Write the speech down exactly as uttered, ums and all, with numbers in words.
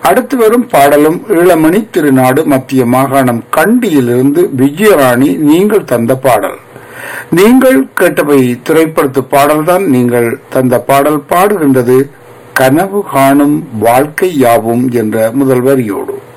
அடுத்து வரும் பாடலும் ஈழமணி திருநாடு மத்திய மாகாணம் கண்டியிலிருந்து விஜயராணி நீங்கள் தந்த பாடல். நீங்கள் கேட்டவை திரைப்படத்து பாடல்தான். நீங்கள் தந்த பாடல் பாடுகின்றது கனவு காணும் வாழ்க்கை யாவும் என்ற முதல் வரியோடு.